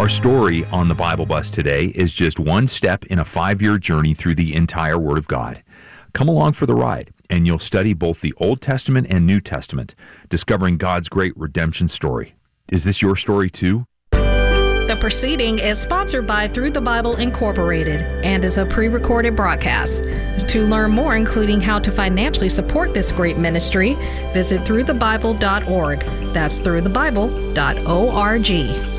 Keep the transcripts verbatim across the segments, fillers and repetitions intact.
Our story on the Bible Bus today is just one step in a five-year journey through the entire Word of God. Come along for the ride, and you'll study both the Old Testament and New Testament, discovering God's great redemption story. Is this your story too? The proceeding is sponsored by Through the Bible Incorporated and is a pre-recorded broadcast. To learn more, including how to financially support this great ministry, visit through the bible dot org. That's through the bible dot org.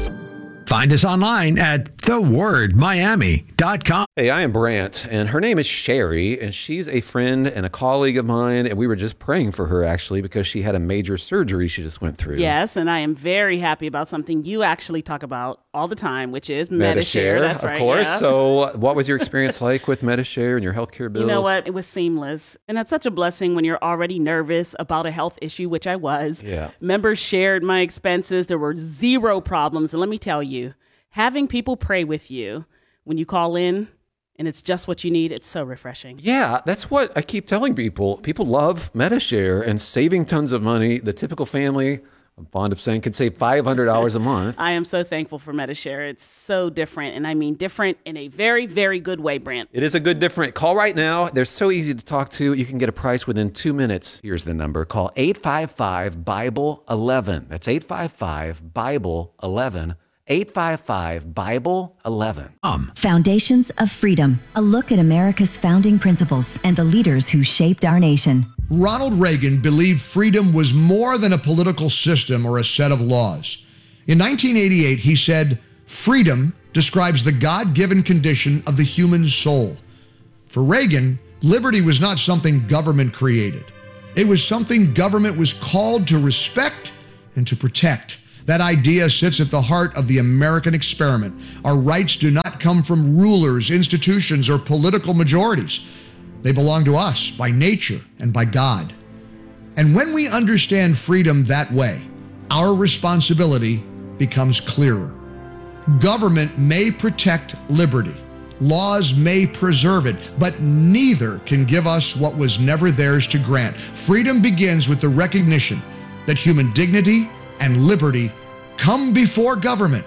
Find us online at the word miami dot com. Hey, I am Brant, and her name is Sherry, and she's a friend and a colleague of mine, and we were just praying for her, actually, because she had a major surgery she just went through. Yes, and I am very happy about something you actually talk about all the time, which is Medi-Share. Medi-Share, That's of right, course. yeah. So what was your experience like with Medi-Share and your healthcare bills? You know what? It was seamless. And that's such a blessing when you're already nervous about a health issue, which I was. Yeah. Members shared my expenses. There were zero problems. And let me tell you, having people pray with you when you call in and it's just what you need, it's so refreshing. Yeah, that's what I keep telling people. People love Medi-Share and saving tons of money. The typical family, I'm fond of saying, could save five hundred dollars a month. I am so thankful for Medi-Share. It's so different, and I mean different in a very, very good way, Brant. It is a good different. Call right now. They're so easy to talk to. You can get a price within two minutes. Here's the number. Call eight five five, Bible eleven. That's eight five five, Bible eleven. eight five five, Bible eleven. Um. Foundations of Freedom, a look at America's founding principles and the leaders who shaped our nation. Ronald Reagan believed freedom was more than a political system or a set of laws. In nineteen eighty-eight, he said, "Freedom describes the God-given condition of the human soul." For Reagan, liberty was not something government created. It was something government was called to respect and to protect. That idea sits at the heart of the American experiment. Our rights do not come from rulers, institutions, or political majorities. They belong to us by nature and by God. And when we understand freedom that way, our responsibility becomes clearer. Government may protect liberty. Laws may preserve it, but neither can give us what was never theirs to grant. Freedom begins with the recognition that human dignity and liberty come before government,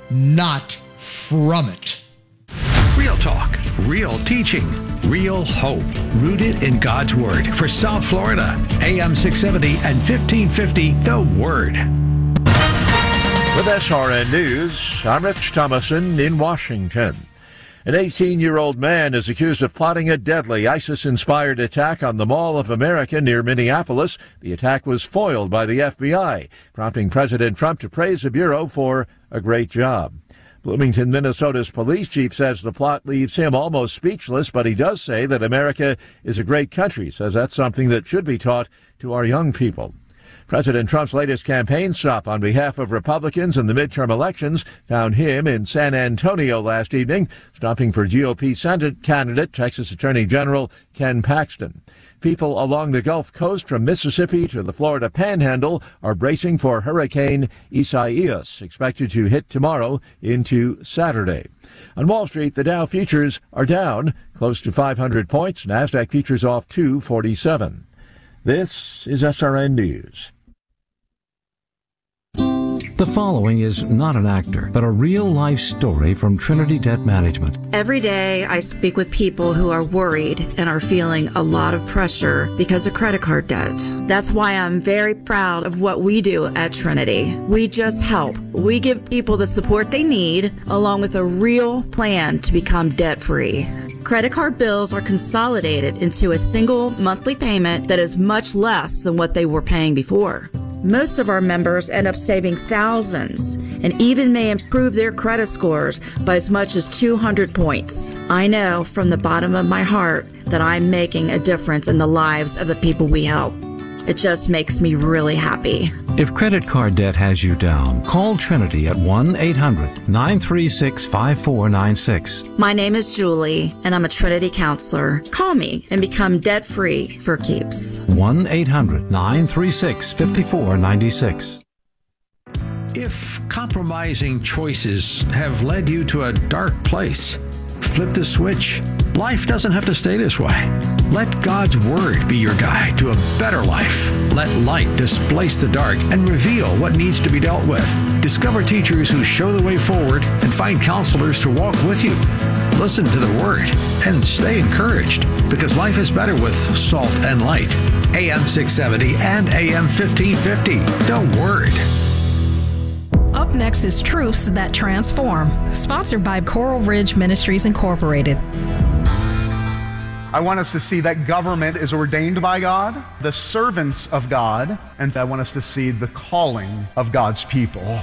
not from it. Real talk, real teaching, real hope, rooted in God's Word. For South Florida, A M six seventy and fifteen fifty, The Word. With S R N News, I'm Rich Thomason in Washington. An eighteen-year-old man is accused of plotting a deadly ISIS-inspired attack on the Mall of America near Minneapolis. The attack was foiled by the F B I, prompting President Trump to praise the Bureau for a great job. Bloomington, Minnesota's police chief says the plot leaves him almost speechless, but he does say that America is a great country, says that's something that should be taught to our young people. President Trump's latest campaign stop on behalf of Republicans in the midterm elections found him in San Antonio last evening, stopping for G O P Senate candidate Texas Attorney General Ken Paxton. People along the Gulf Coast from Mississippi to the Florida Panhandle are bracing for Hurricane Isaias, expected to hit tomorrow into Saturday. On Wall Street, the Dow futures are down close to five hundred points. NASDAQ futures off two forty-seven. This is S R N News. The following is not an actor, but a real-life story from Trinity Debt Management. Every day I speak with people who are worried and are feeling a lot of pressure because of credit card debt. That's why I'm very proud of what we do at Trinity. We just help. We give people the support they need, along with a real plan to become debt-free. Credit card bills are consolidated into a single monthly payment that is much less than what they were paying before. Most of our members end up saving thousands and even may improve their credit scores by as much as two hundred points. I know from the bottom of my heart that I'm making a difference in the lives of the people we help. It just makes me really happy. If credit card debt has you down, call Trinity at one eight hundred nine three six five four nine six. My name is Julie, and I'm a Trinity counselor. Call me and become debt-free for keeps. one eight hundred nine three six five four nine six. If compromising choices have led you to a dark place, flip the switch. Life doesn't have to stay this way. Let God's Word be your guide to a better life. Let light displace the dark and reveal what needs to be dealt with. Discover teachers who show the way forward and find counselors to walk with you. Listen to the Word and stay encouraged, because life is better with salt and light. A M six seventy and A M fifteen fifty. The Word. Up next is Truths That Transform, sponsored by Coral Ridge Ministries Incorporated. I want us to see that government is ordained by God, the servants of God, and I want us to see the calling of God's people.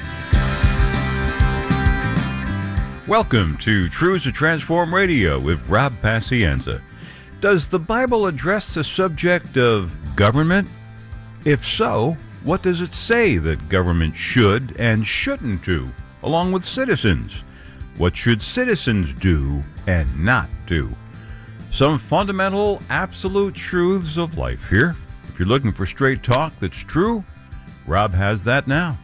Welcome to Truths That Transform Radio with Rob Pacienza. Does the Bible address the subject of government? If so, what does it say that government should and shouldn't do, along with citizens? What should citizens do and not do? Some fundamental, absolute truths of life here. If you're looking for straight talk that's true, Rob has that now.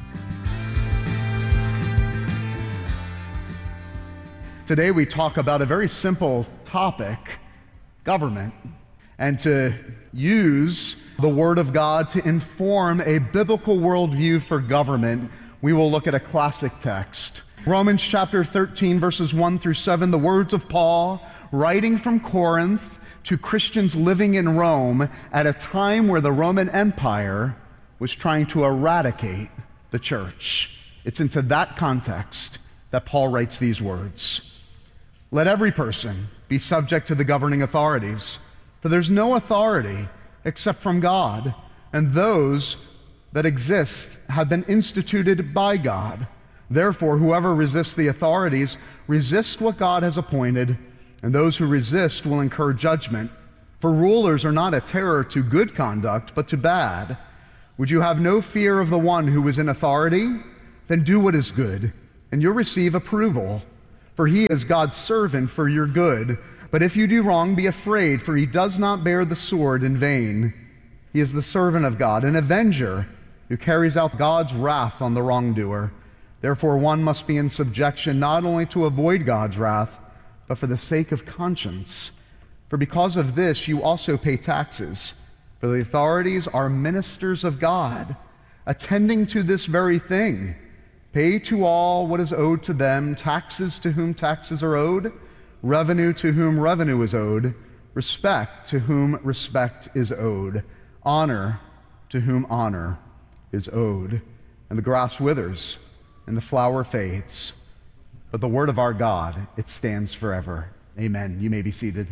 Today we talk about a very simple topic, government, and to use the Word of God to inform a biblical worldview for government, we will look at a classic text. Romans chapter thirteen, verses one through seven, the words of Paul, writing from Corinth to Christians living in Rome at a time where the Roman Empire was trying to eradicate the church. It's into that context that Paul writes these words. Let every person be subject to the governing authorities, for there's no authority except from God, and those that exist have been instituted by God. Therefore, whoever resists the authorities resists what God has appointed, and those who resist will incur judgment. For rulers are not a terror to good conduct, but to bad. Would you have no fear of the one who is in authority? Then do what is good, and you'll receive approval. For he is God's servant for your good. But if you do wrong, be afraid, for he does not bear the sword in vain. He is the servant of God, an avenger who carries out God's wrath on the wrongdoer. Therefore, one must be in subjection not only to avoid God's wrath, but for the sake of conscience. For because of this, you also pay taxes. For the authorities are ministers of God, attending to this very thing. Pay to all what is owed to them, taxes to whom taxes are owed, revenue to whom revenue is owed, respect to whom respect is owed, honor to whom honor is owed. And the grass withers, and the flower fades, but the word of our God, it stands forever. Amen. You may be seated.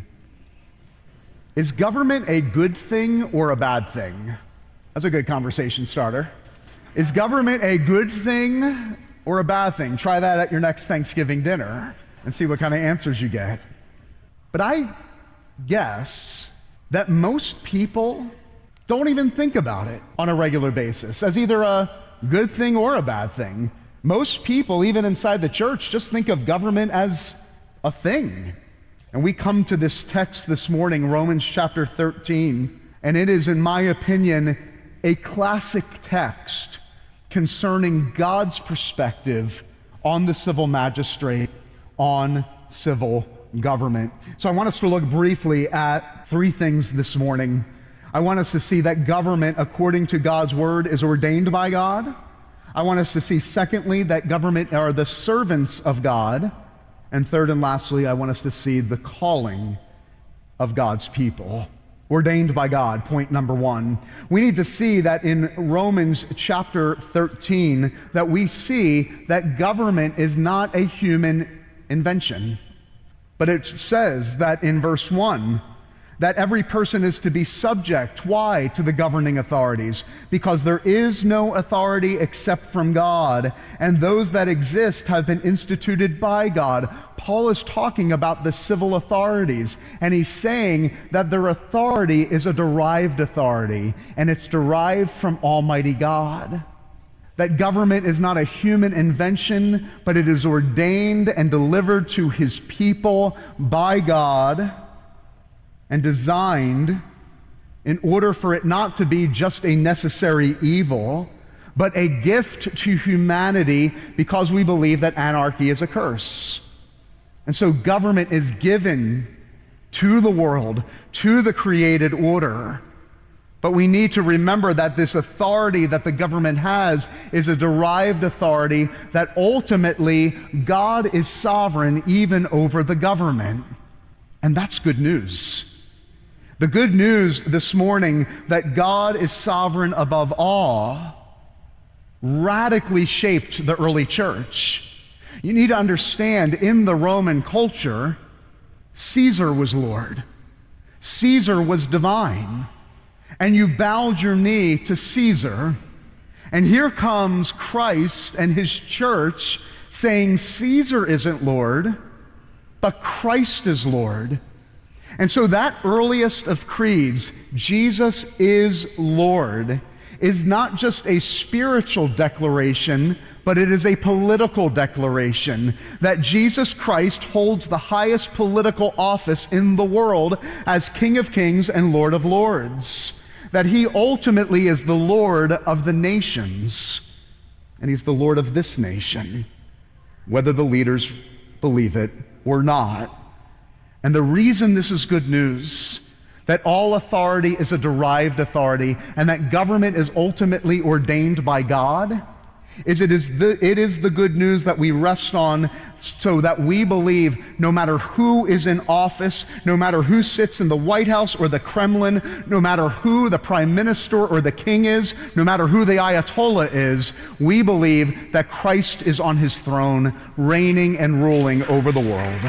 Is government a good thing or a bad thing? That's a good conversation starter. Is government a good thing or a bad thing? Try that at your next Thanksgiving dinner and see what kind of answers you get. But I guess that most people don't even think about it on a regular basis as either a good thing or a bad thing. Most people, even inside the church, just think of government as a thing. And we come to this text this morning, Romans chapter thirteen, and it is, in my opinion, a classic text concerning God's perspective on the civil magistrate, on civil government. So I want us to look briefly at three things this morning. I want us to see that government, according to God's word, is ordained by God. I want us to see, secondly, that government are the servants of God. And third and lastly, I want us to see the calling of God's people. Ordained by God, point number one. We need to see that in Romans chapter thirteen, that we see that government is not a human invention. But it says that in verse one, that every person is to be subject. Why? To the governing authorities. Because there is no authority except from God, and those that exist have been instituted by God. Paul is talking about the civil authorities, and he's saying that their authority is a derived authority, and it's derived from Almighty God. That government is not a human invention, but it is ordained and delivered to his people by God, and designed in order for it not to be just a necessary evil, but a gift to humanity, because we believe that anarchy is a curse. And so government is given to the world, to the created order. But we need to remember that this authority that the government has is a derived authority, that ultimately God is sovereign even over the government. And that's good news. The good news this morning that God is sovereign above all radically shaped the early church. You need to understand, in the Roman culture, Caesar was Lord. Caesar was divine. And you bowed your knee to Caesar. And here comes Christ and his church saying Caesar isn't Lord, but Christ is Lord. And so that earliest of creeds, Jesus is Lord, is not just a spiritual declaration, but it is a political declaration that Jesus Christ holds the highest political office in the world as King of Kings and Lord of Lords, that he ultimately is the Lord of the nations, and he's the Lord of this nation, whether the leaders believe it or not. And the reason this is good news, that all authority is a derived authority, and that government is ultimately ordained by God, is it is the, it is the good news that we rest on, so that we believe no matter who is in office, no matter who sits in the White House or the Kremlin, no matter who the prime minister or the king is, no matter who the Ayatollah is, we believe that Christ is on his throne, reigning and ruling over the world.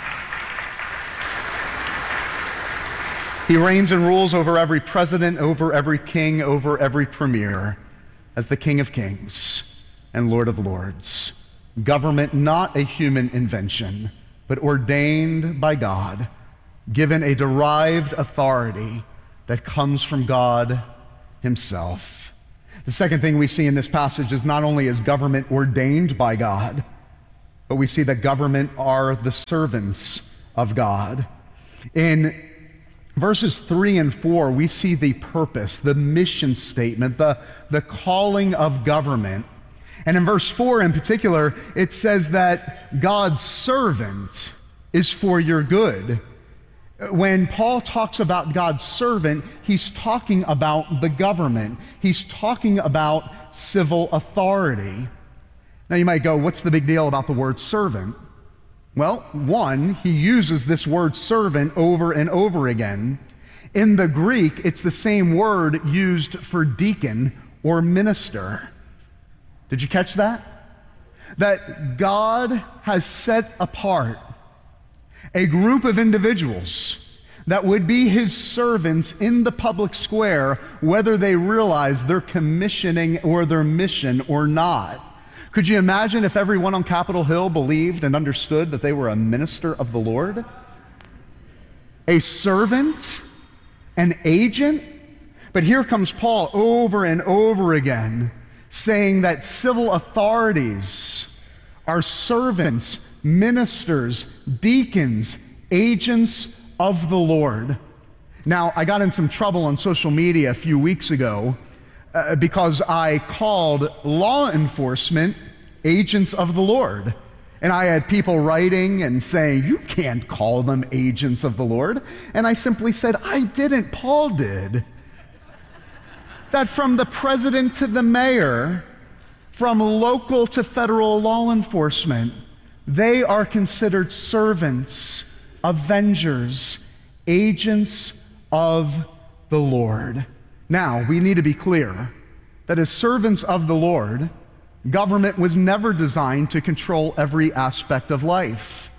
He reigns and rules over every president, over every king, over every premier, as the King of Kings and Lord of Lords. Government not a human invention, but ordained by God, given a derived authority that comes from God himself. The second thing we see in this passage is not only is government ordained by God, but we see that government are the servants of God. In verses three and four, we see the purpose, the mission statement, the, the calling of government. And in verse four in particular, it says that God's servant is for your good. When Paul talks about God's servant, he's talking about the government. He's talking about civil authority. Now you might go, what's the big deal about the word servant? Well, one, he uses this word servant over and over again. In the Greek, it's the same word used for deacon or minister. Did you catch that? That God has set apart a group of individuals that would be his servants in the public square, whether they realize their commissioning or their mission or not. Could you imagine if everyone on Capitol Hill believed and understood that they were a minister of the Lord? A servant? An agent? But here comes Paul over and over again saying that civil authorities are servants, ministers, deacons, agents of the Lord. Now, I got in some trouble on social media a few weeks ago Uh, because I called law enforcement agents of the Lord. And I had people writing and saying, you can't call them agents of the Lord. And I simply said, I didn't, Paul did. That from the president to the mayor, from local to federal law enforcement, they are considered servants, avengers, agents of the Lord. Now, we need to be clear that as servants of the Lord, government was never designed to control every aspect of life.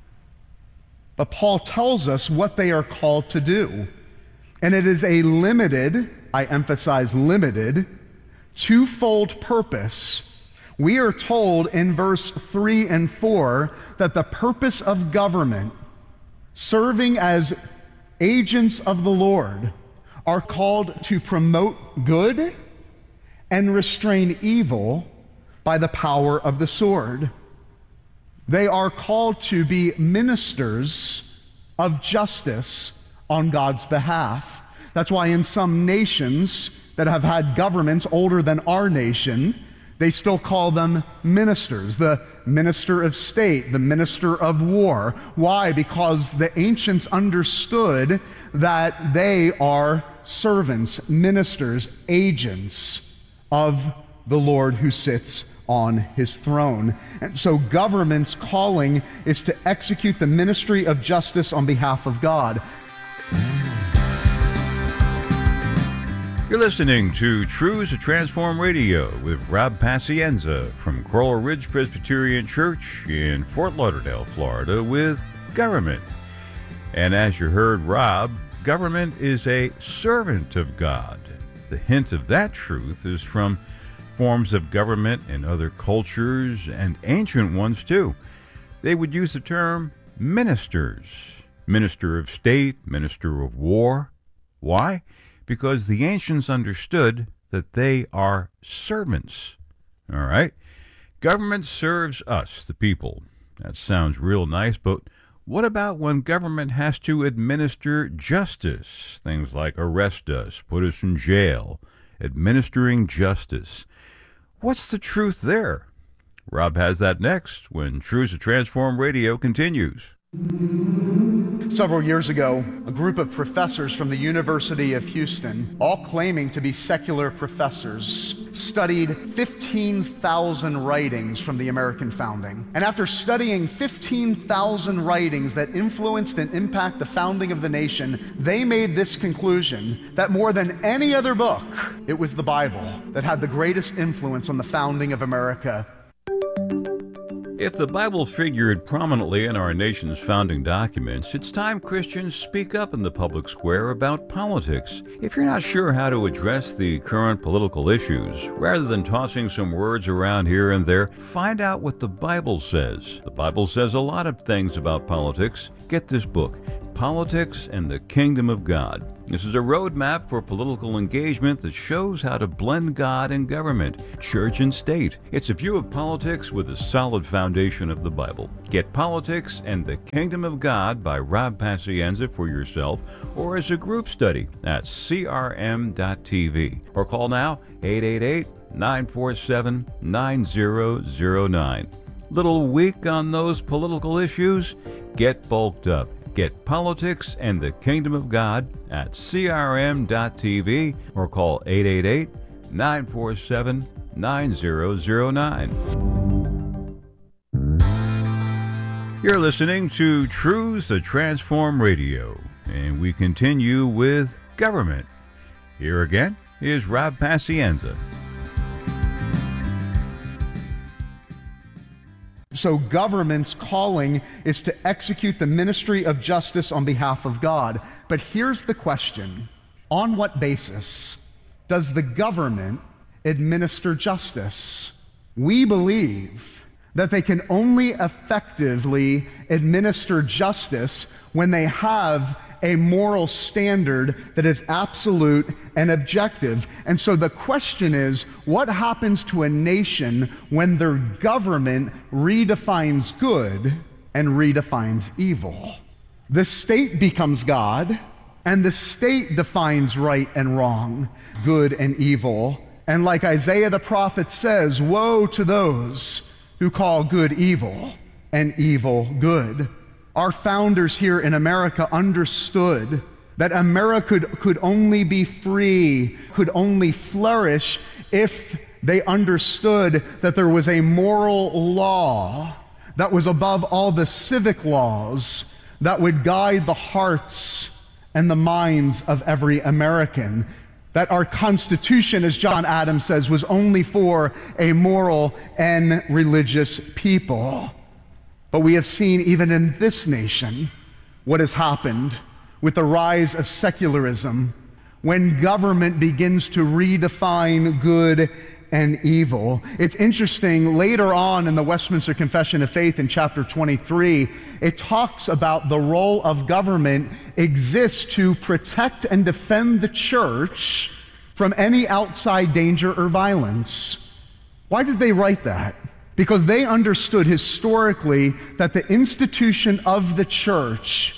But Paul tells us what they are called to do. And it is a limited, I emphasize limited, twofold purpose. We are told in verse three and four that the purpose of government, serving as agents of the Lord, are called to promote good and restrain evil by the power of the sword. They are called to be ministers of justice on God's behalf. That's why in some nations that have had governments older than our nation, They still call them ministers, the minister of state, the minister of war. Why? Because the ancients understood that they are servants, ministers, agents of the Lord who sits on his throne. And so government's calling is to execute the ministry of justice on behalf of God. You're listening to Truths to Transform Radio with Rob Pacienza from Coral Ridge Presbyterian Church in Fort Lauderdale, Florida, with government. And as you heard Rob, government is a servant of God. The hint of that truth is from forms of government in other cultures and ancient ones too. They would use the term ministers, minister of state, minister of war. Why? Because the ancients understood that they are servants. All right? Government serves us, the people. That sounds real nice, but what about when government has to administer justice? Things like arrest us, put us in jail, administering justice. What's the truth there? Rob has that next when Truths to Transform Radio continues. Several years ago, a group of professors from the University of Houston, all claiming to be secular professors, studied fifteen thousand writings from the American founding. And after studying fifteen thousand writings that influenced and impacted the founding of the nation, they made this conclusion that more than any other book, it was the Bible that had the greatest influence on the founding of America. If the Bible figured prominently in our nation's founding documents, it's time Christians speak up in the public square about politics. If you're not sure how to address the current political issues, rather than tossing some words around here and there, find out what the Bible says. The Bible says a lot of things about politics. Get this book, Politics and the Kingdom of God. This is a roadmap for political engagement that shows how to blend God and government, church and state. It's a view of politics with a solid foundation of the Bible. Get Politics and the Kingdom of God by Rob Pacienza for yourself or as a group study at C R M dot T V or call now eight eight eight, nine four seven, nine zero zero nine. Little weak on those political issues? Get bulked up. Get Politics and the Kingdom of God at C R M dot T V or call eight eight eight, nine four seven, nine zero zero nine. You're listening to Truths to Transform Radio, and we continue with government. Here again is Rob Pacienza. So government's calling is to execute the ministry of justice on behalf of God. But here's the question. On what basis does the government administer justice? We believe that they can only effectively administer justice when they have a moral standard that is absolute and objective. And so the question is, what happens to a nation when their government redefines good and redefines evil? The state becomes God, and the state defines right and wrong, good and evil. And like Isaiah the prophet says, woe to those who call good evil and evil good. Our founders here in America understood that America could, could only be free, could only flourish if they understood that there was a moral law that was above all the civic laws that would guide the hearts and the minds of every American. That our Constitution, as John Adams says, was only for a moral and religious people. But we have seen even in this nation what has happened with the rise of secularism when government begins to redefine good and evil. It's interesting, later on in the Westminster Confession of Faith in chapter twenty-three, it talks about the role of government exists to protect and defend the church from any outside danger or violence. Why did they write that? Because they understood historically that the institution of the church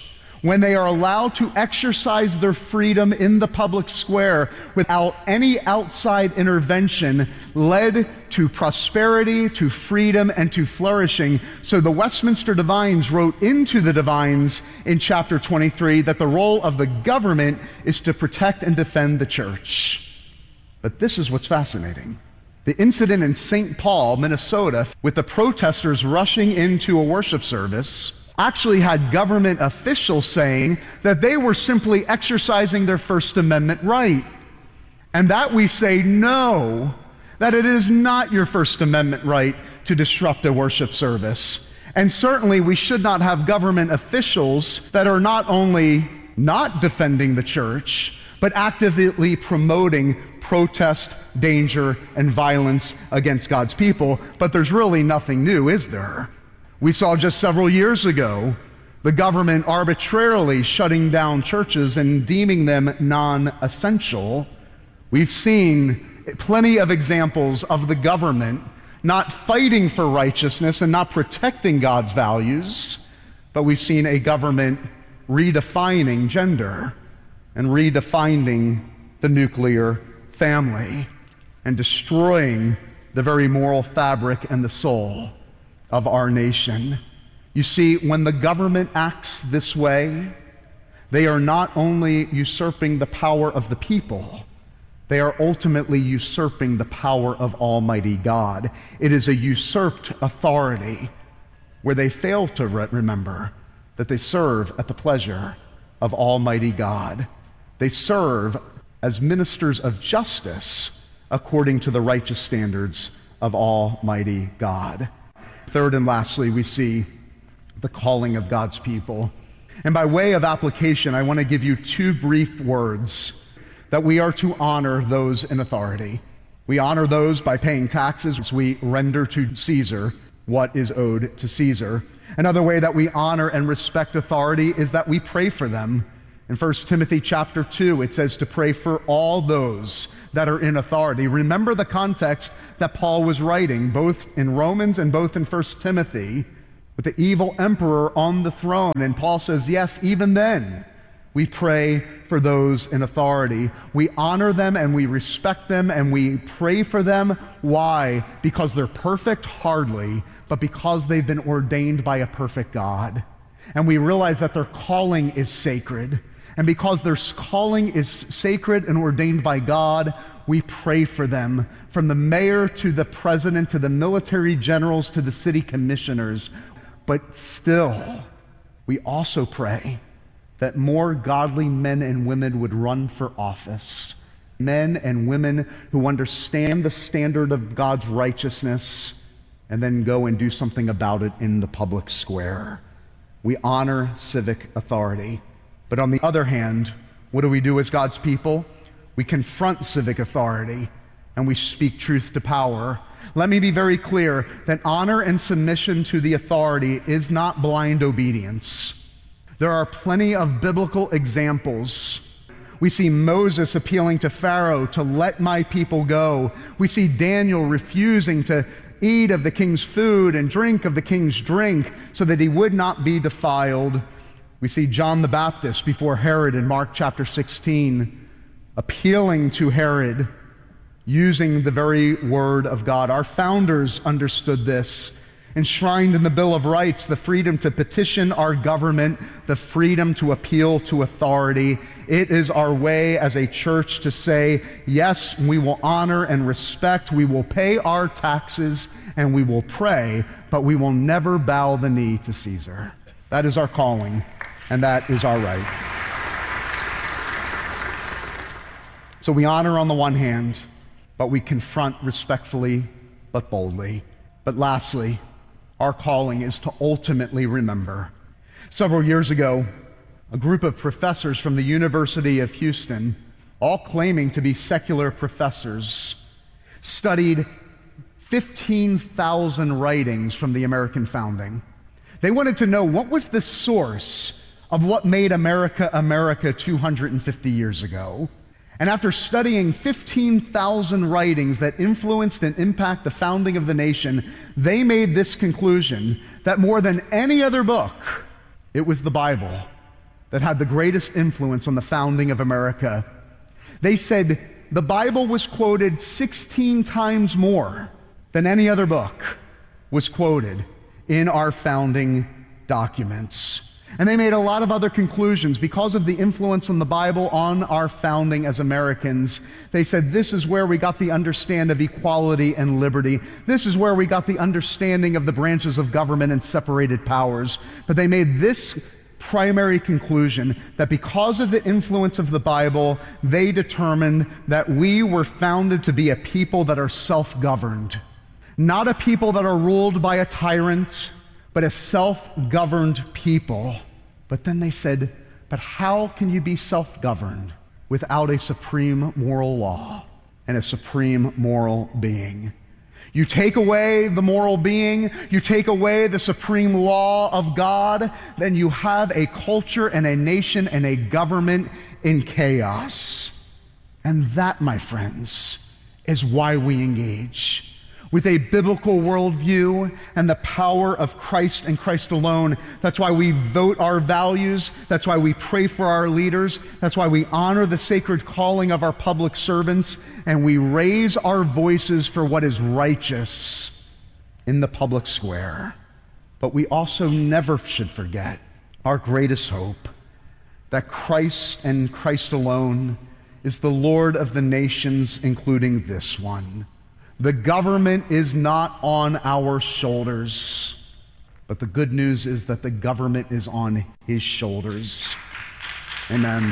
when they are allowed to exercise their freedom in the public square without any outside intervention, led to prosperity, to freedom, and to flourishing. So the Westminster Divines wrote into the Divines in chapter twenty-three that the role of the government is to protect and defend the church. But this is what's fascinating. The incident in Saint Paul, Minnesota, with the protesters rushing into a worship service, actually had government officials saying that they were simply exercising their First Amendment right. And that we say no, that it is not your First Amendment right to disrupt a worship service. And certainly we should not have government officials that are not only not defending the church, but actively promoting protest, danger, and violence against God's people. But there's really nothing new, is there? We saw just several years ago the government arbitrarily shutting down churches and deeming them non-essential. We've seen plenty of examples of the government not fighting for righteousness and not protecting God's values, but we've seen a government redefining gender and redefining the nuclear family and destroying the very moral fabric and the soul of our nation. You see, when the government acts this way, they are not only usurping the power of the people, they are ultimately usurping the power of Almighty God. It is a usurped authority where they fail to re- remember that they serve at the pleasure of Almighty God. They serve as ministers of justice according to the righteous standards of Almighty God. Third and lastly, we see the calling of God's people. And by way of application, I want to give you two brief words that we are to honor those in authority. We honor those by paying taxes. We render to Caesar what is owed to Caesar. Another way that we honor and respect authority is that we pray for them. In First Timothy chapter two, it says to pray for all those that are in authority. Remember the context that Paul was writing, both in Romans and both in First Timothy, with the evil emperor on the throne. And Paul says, yes, even then, we pray for those in authority. We honor them and we respect them and we pray for them. Why? Because they're perfect? Hardly, but because they've been ordained by a perfect God. And we realize that their calling is sacred. And because their calling is sacred and ordained by God, we pray for them. From the mayor to the president to the military generals to the city commissioners. But still, we also pray that more godly men and women would run for office. Men and women who understand the standard of God's righteousness and then go and do something about it in the public square. We honor civic authority. But on the other hand, what do we do as God's people? We confront civic authority and we speak truth to power. Let me be very clear that honor and submission to the authority is not blind obedience. There are plenty of biblical examples. We see Moses appealing to Pharaoh to let my people go. We see Daniel refusing to eat of the king's food and drink of the king's drink so that he would not be defiled. We see John the Baptist before Herod in Mark chapter sixteen, appealing to Herod, using the very word of God. Our founders understood this, enshrined in the Bill of Rights, the freedom to petition our government, the freedom to appeal to authority. It is our way as a church to say, yes, we will honor and respect, we will pay our taxes, and we will pray, but we will never bow the knee to Caesar. That is our calling, and that is our right. So we honor on the one hand, but we confront respectfully but boldly. But lastly, our calling is to ultimately remember. Several years ago, a group of professors from the University of Houston, all claiming to be secular professors, studied fifteen thousand writings from the American founding. They wanted to know what was the source of what made America America two hundred fifty years ago. And after studying fifteen thousand writings that influenced and impacted the founding of the nation, they made this conclusion that more than any other book, it was the Bible that had the greatest influence on the founding of America. They said the Bible was quoted sixteen times more than any other book was quoted in our founding documents. And they made a lot of other conclusions because of the influence of the Bible on our founding as Americans. They said this is where we got the understanding of equality and liberty. This is where we got the understanding of the branches of government and separated powers. But they made this primary conclusion that because of the influence of the Bible, they determined that we were founded to be a people that are self-governed. Not a people that are ruled by a tyrant, but a self-governed people. But then they said, but how can you be self-governed without a supreme moral law and a supreme moral being? You take away the moral being, you take away the supreme law of God, then you have a culture and a nation and a government in chaos. And that, my friends, is why we engage with a biblical worldview and the power of Christ and Christ alone. That's why we vote our values. That's why we pray for our leaders. That's why we honor the sacred calling of our public servants, and we raise our voices for what is righteous in the public square. But we also never should forget our greatest hope, that Christ and Christ alone is the Lord of the nations, including this one. The government is not on our shoulders, but the good news is that the government is on his shoulders. Amen.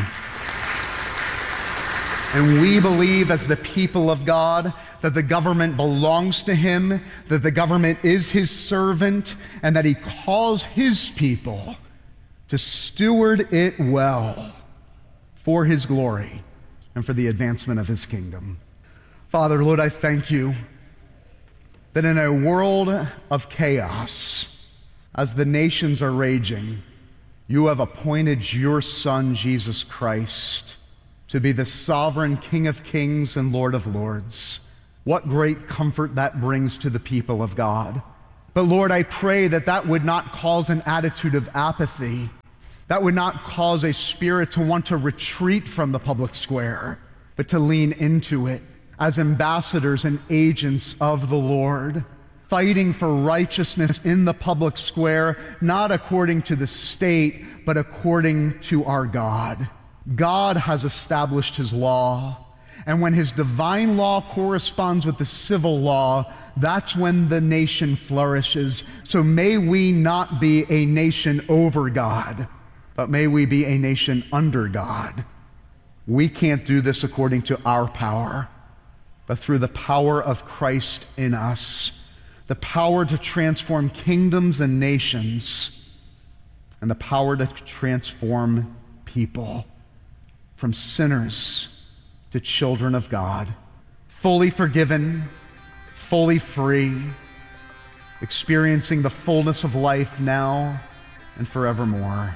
And we believe as the people of God that the government belongs to him, that the government is his servant, and that he calls his people to steward it well for his glory and for the advancement of his kingdom. Father, Lord, I thank you that in a world of chaos, as the nations are raging, you have appointed your Son, Jesus Christ, to be the sovereign King of kings and Lord of lords. What great comfort that brings to the people of God. But Lord, I pray that that would not cause an attitude of apathy. That would not cause a spirit to want to retreat from the public square, but to lean into it as ambassadors and agents of the Lord, fighting for righteousness in the public square, not according to the state, but according to our God. God has established his law, and when his divine law corresponds with the civil law, that's when the nation flourishes. So may we not be a nation over God, but may we be a nation under God. We can't do this according to our power, but through the power of Christ in us, the power to transform kingdoms and nations, and the power to transform people from sinners to children of God, fully forgiven, fully free, experiencing the fullness of life now and forevermore.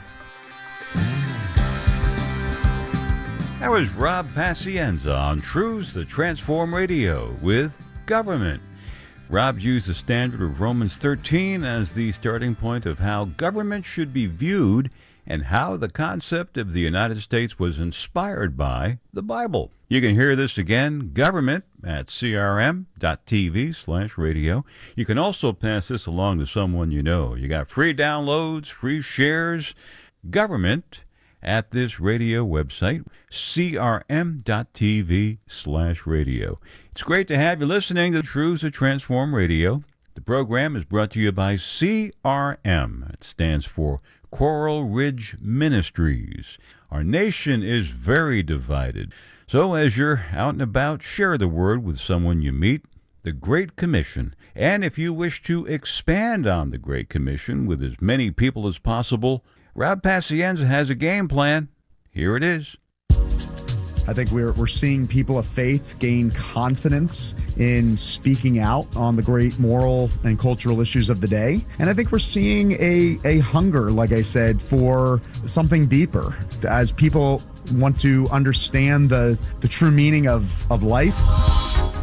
That was Rob Pacienza on Truths That Transform Radio with Government. Rob used the standard of Romans thirteen as the starting point of how government should be viewed and how the concept of the United States was inspired by the Bible. You can hear this again, Government, at c r m dot t v slash radio. You can also pass this along to someone you know. You got free downloads, free shares, Government, at this radio website, c r m dot t v slash radio. It's great to have you listening to Truths That Transform Radio. The program is brought to you by C R M. It stands for Coral Ridge Ministries. Our nation is very divided. So as you're out and about, share the word with someone you meet. The Great Commission. And if you wish to expand on the Great Commission with as many people as possible, Rob Pacienza has a game plan. Here it is. I think we're, we're seeing people of faith gain confidence in speaking out on the great moral and cultural issues of the day. And I think we're seeing a, a hunger, like I said, for something deeper as people want to understand the, the true meaning of, of life.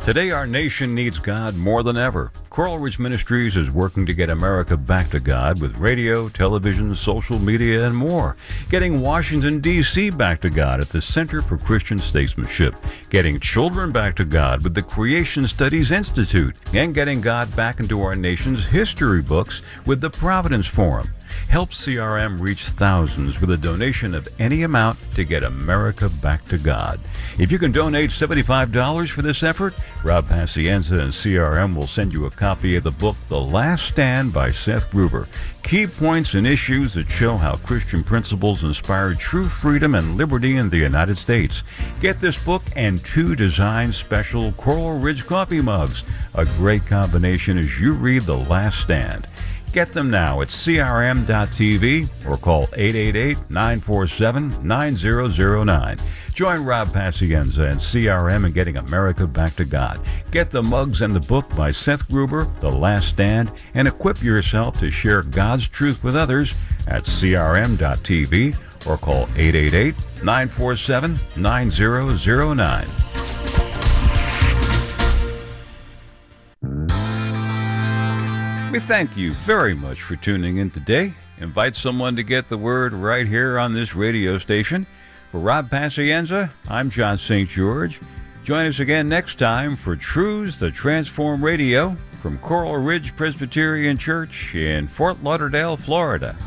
Today, our nation needs God more than ever. Coral Ridge Ministries is working to get America back to God with radio, television, social media, and more. Getting Washington, D C back to God at the Center for Christian Statesmanship. Getting children back to God with the Creation Studies Institute. And getting God back into our nation's history books with the Providence Forum. Help C R M reach thousands with a donation of any amount to get America back to God. If you can donate seventy-five dollars for this effort, Rob Pacienza and C R M will send you a copy of the book The Last Stand by Seth Gruber. Key points and issues that show how Christian principles inspire true freedom and liberty in the United States. Get this book and two design special Coral Ridge coffee mugs. A great combination as you read The Last Stand. Get them now at C R M dot T V or call eight eight eight, nine four seven, nine zero zero nine. Join Rob Pacienza and C R M in getting America back to God. Get the mugs and the book by Seth Gruber, The Last Stand, and equip yourself to share God's truth with others at C R M dot T V or call eight eight eight, nine four seven, nine zero zero nine. We thank you very much for tuning in today. Invite someone to get the word right here on this radio station. For Rob Pacienza, I'm John Saint George. Join us again next time for Truths That Transform Radio from Coral Ridge Presbyterian Church in Fort Lauderdale, Florida.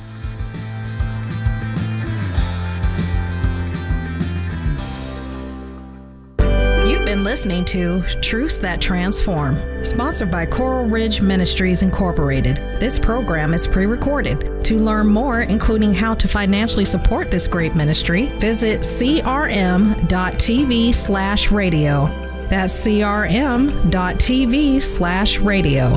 You've been listening to Truths That Transform, sponsored by Coral Ridge Ministries Incorporated. This program is pre-recorded. To learn more, including how to financially support this great ministry, visit C R M dot T V slash radio. That's C R M dot T V slash radio.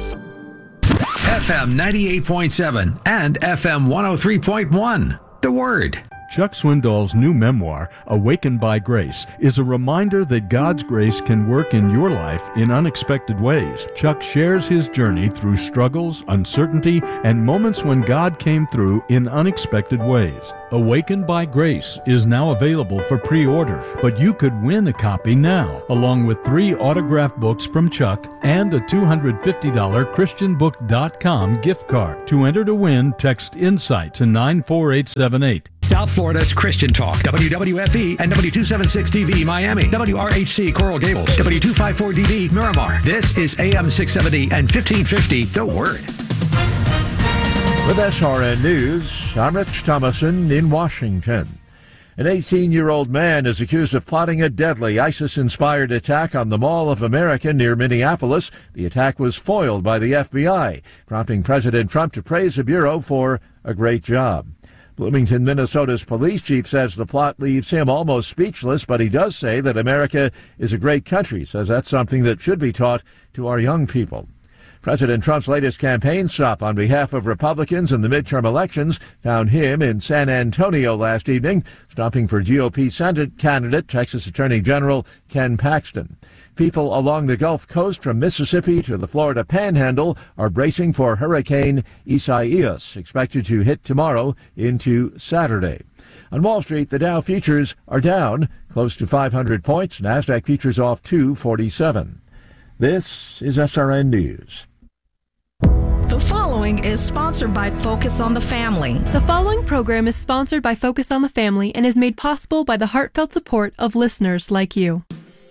F M ninety-eight point seven and F M one oh three point one. The Word. Chuck Swindoll's new memoir, Awakened by Grace, is a reminder that God's grace can work in your life in unexpected ways. Chuck shares his journey through struggles, uncertainty, and moments when God came through in unexpected ways. Awakened by Grace is now available for pre-order, but you could win a copy now, along with three autographed books from Chuck and a two hundred fifty dollars Christian book dot com gift card. To enter to win, text INSIGHT to nine four eight seven eight. South Florida's Christian Talk, W W F E and W two seventy-six D V Miami, W R H C Coral Gables, W two fifty-four D V Miramar. This is A M six seventy and fifteen fifty, The Word. With S R N News, I'm Rich Thomason in Washington. An eighteen-year-old man is accused of plotting a deadly ISIS-inspired attack on the Mall of America near Minneapolis. The attack was foiled by the F B I, prompting President Trump to praise the Bureau for a great job. Bloomington, Minnesota's police chief says the plot leaves him almost speechless, but he does say that America is a great country, says that's something that should be taught to our young people. President Trump's latest campaign stop on behalf of Republicans in the midterm elections found him in San Antonio last evening, stopping for G O P Senate candidate Texas Attorney General Ken Paxton. People along the Gulf Coast from Mississippi to the Florida Panhandle are bracing for Hurricane Isaias, expected to hit tomorrow into Saturday. On Wall Street, the Dow futures are down close to five hundred points. NASDAQ futures off two forty-seven. This is S R N News. The following is sponsored by Focus on the Family. The following program is sponsored by Focus on the Family and is made possible by the heartfelt support of listeners like you.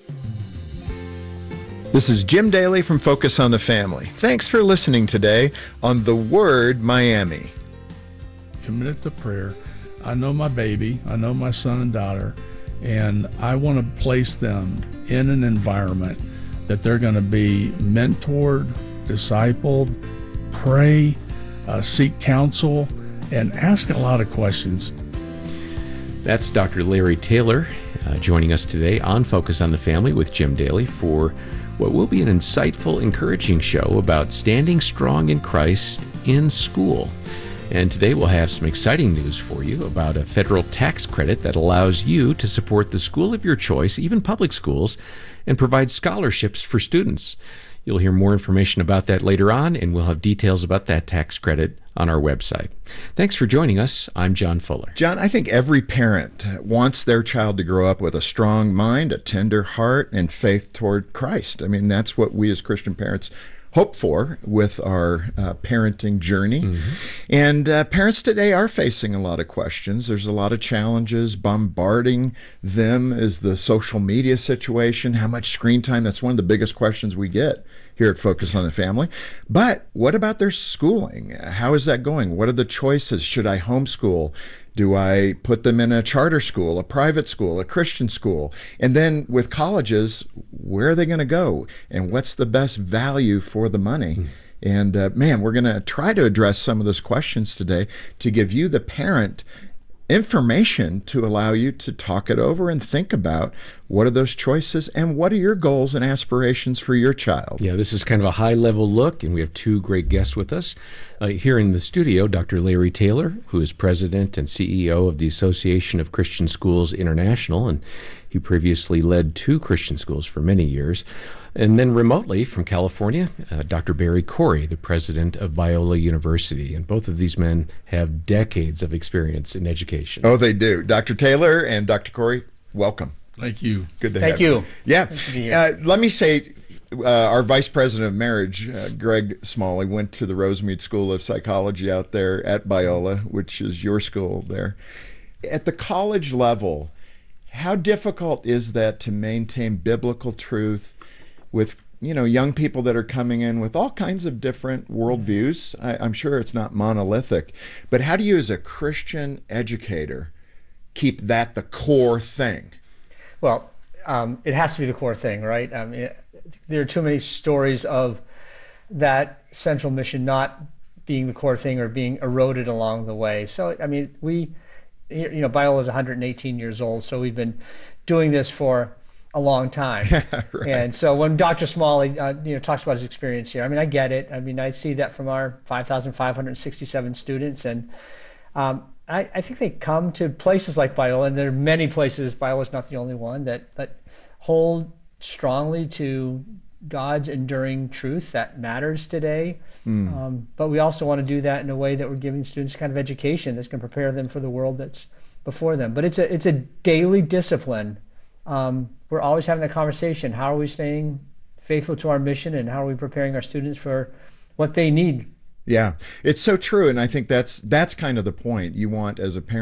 This is Jim Daly from Focus on the Family. Thanks for listening today on The Word Miami. Committed to prayer. I know my baby, I know my son and daughter, and I want to place them in an environment that they're going to be mentored, discipled, pray, uh, seek counsel, and ask a lot of questions. That's Doctor Larry Taylor uh, joining us today on Focus on the Family with Jim Daly for what will be an insightful, encouraging show about standing strong in Christ in school. And today we'll have some exciting news for you about a federal tax credit that allows you to support the school of your choice, even public schools, and provide scholarships for students. You'll hear more information about that later on, and we'll have details about that tax credit on our website. Thanks for joining us. I'm John Fuller. John, I think every parent wants their child to grow up with a strong mind, a tender heart, and faith toward Christ. I mean, that's what we as Christian parents hope for with our uh, parenting journey. Mm-hmm. And uh, parents today are facing a lot of questions. There's a lot of challenges bombarding them. Is the social media situation, how much screen time? That's one of the biggest questions we get here at Focus on the Family. But what about their schooling? How is that going? What are the choices? Should I homeschool? Do I put them in a charter school, a private school, a Christian school? And then with colleges, where are they going to go? And what's the best value for the money? Mm. And uh, man, we're going to try to address some of those questions today to give you, the parent, information to allow you to talk it over and think about what are those choices and what are your goals and aspirations for your child. Yeah, this is kind of a high-level look, and we have two great guests with us. Uh, here in the studio, Doctor Larry Taylor, who is president and C E O of the Association of Christian Schools International, and he previously led two Christian schools for many years. And then remotely from California, uh, Doctor Barry Corey, the president of Biola University. And both of these men have decades of experience in education. Oh, they do. Doctor Taylor and Doctor Corey, welcome. Thank you. Good to Thank have you. you. Yeah. you. Uh, let me say, uh, our vice president of marriage, uh, Greg Smalley, went to the Rosemead School of Psychology out there at Biola, which is your school there. At the college level, how difficult is that to maintain biblical truth with, you know, young people that are coming in with all kinds of different worldviews? I, I'm sure it's not monolithic, but how do you as a Christian educator keep that the core thing? Well, um, it has to be the core thing, right? I mean, there are too many stories of that central mission not being the core thing or being eroded along the way. So, I mean, we, you know, Biola is one hundred eighteen years old, so we've been doing this for a long time. Right. And so when Doctor Smalley, uh, you know, talks about his experience here, I mean, I get it. I mean, I see that from our five thousand five hundred sixty-seven students, and um, I, I think they come to places like Biola, and there are many places, Biola is not the only one, that, that hold strongly to God's enduring truth that matters today. Mm. Um, but we also want to do that in a way that we're giving students kind of education that's going to prepare them for the world that's before them. But it's a it's a daily discipline. Um, we're always having the conversation. How are we staying faithful to our mission, and how are we preparing our students for what they need? Yeah, it's so true. And I think that's that's kind of the point. You want, as a parent,